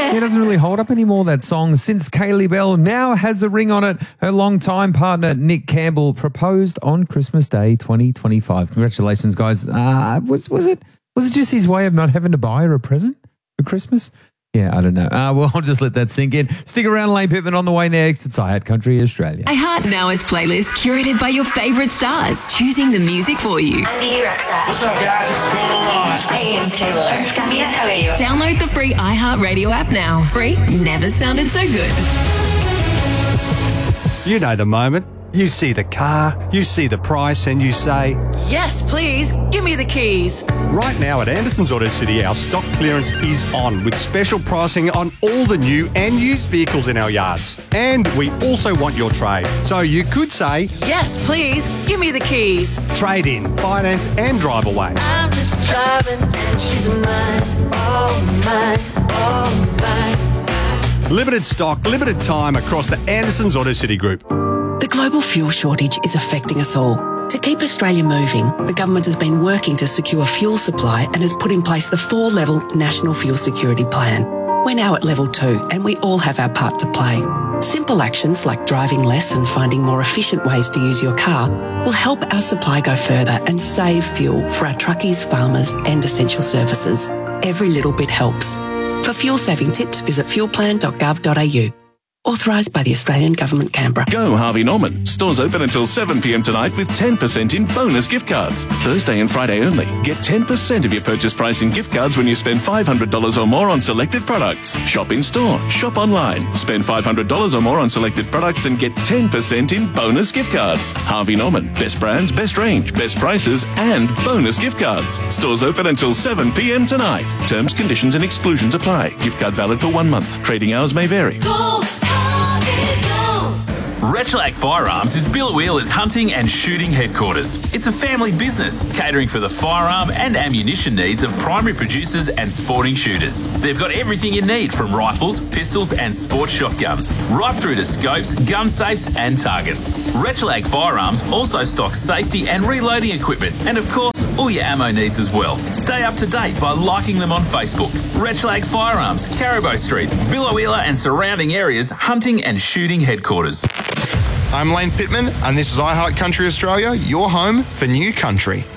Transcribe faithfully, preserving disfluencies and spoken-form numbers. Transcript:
It doesn't really hold up anymore, that song, since Kaylee Bell now has a ring on it. Her longtime partner, Nick Campbell, proposed on Christmas Day twenty twenty-five. Congratulations, guys. Uh, was, was, it, was it just his way of not having to buy her a present for Christmas? Yeah, I don't know. Uh, well, I'll just let that sink in. Stick around, Lane Pittman on the way next. It's iHeart Country Australia. iHeart Now's playlist curated by your favourite stars, choosing the music for you. Andy Rexha. What's up, guys? It's Bruno Mars. Hey, it's Taylor. It's Camila Cabello. Download the free iHeart Radio app now. Free never sounded so good. You know the moment. You see the car, you see the price, and you say, yes, please, give me the keys. Right now at Anderson's Auto City, our stock clearance is on with special pricing on all the new and used vehicles in our yards. And we also want your trade. So you could say, yes, please, give me the keys. Trade in, finance and drive away. I'm just driving and she's mine, oh mine, oh mine. Limited stock, limited time across the Anderson's Auto City Group. The global fuel shortage is affecting us all. To keep Australia moving, the government has been working to secure fuel supply and has put in place the four-level National Fuel Security Plan. We're now at level two and we all have our part to play. Simple actions like driving less and finding more efficient ways to use your car will help our supply go further and save fuel for our truckies, farmers and essential services. Every little bit helps. For fuel-saving tips, visit fuel plan dot gov dot a u. Authorised by the Australian Government, Canberra. Go Harvey Norman. Stores open until seven p m tonight with ten percent in bonus gift cards. Thursday and Friday only. Get ten percent of your purchase price in gift cards when you spend five hundred dollars or more on selected products. Shop in store. Shop online. Spend five hundred dollars or more on selected products and get ten percent in bonus gift cards. Harvey Norman. Best brands, best range, best prices and bonus gift cards. Stores open until seven p m tonight. Terms, conditions and exclusions apply. Gift card valid for one month. Trading hours may vary. Go! Rechlac Firearms is Bill Wheeler's hunting and shooting headquarters. It's a family business catering for the firearm and ammunition needs of primary producers and sporting shooters. They've got everything you need from rifles, pistols and sports shotguns, right through to scopes, gun safes and targets. Rechlac Firearms also stocks safety and reloading equipment and of course all your ammo needs as well. Stay up to date by liking them on Facebook. Rechlac Firearms, Caribou Street, Billowheeler and surrounding areas hunting and shooting headquarters. I'm Lane Pittman, and this is iHeart Country Australia, your home for new country.